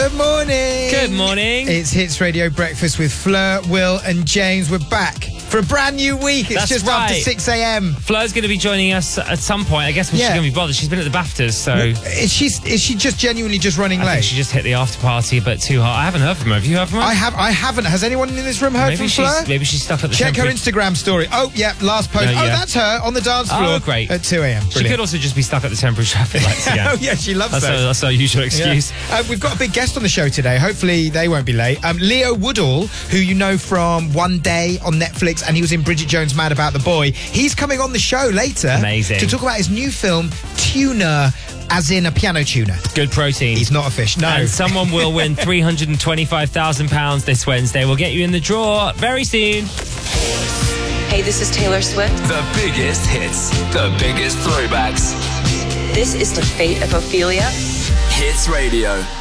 Good morning. Good morning. It's Hits Radio Breakfast with Fleur, Will and James. We're back for a brand new week. It's That's just right. after 6 a.m. Fleur's going to be joining us at some point. I guess when she's going to be bothered. She's been at the BAFTAs, so... Is she just genuinely just running I late? think she just hit the after party a bit too hard. I haven't heard from her. Have you heard from her? I haven't. Has anyone in this room heard from Fleur? Maybe she's stuck at the Check her temporary... Instagram story. Oh, yeah, last post. Yeah. That's her on the dance floor. Oh, great. At 2 a.m. She could also just be stuck at the temporary traffic lights again. Oh, yeah, she loves those. That's our usual excuse. Yeah. We've got a big guest on the show today. Hopefully they won't be late. Leo Woodall, who you know from One Day on Netflix, and he was in Bridget Jones' Mad About the Boy. He's coming on the show later. Amazing. To talk about his new film, Tuner, as in a piano tuner. Good protein. He's not a fish, no. And someone will win £325,000 this Wednesday. We'll get you in the draw very soon. Hey, this is Taylor Swift. The biggest hits, the biggest throwbacks. This is The Fate of Ophelia. Hits Radio.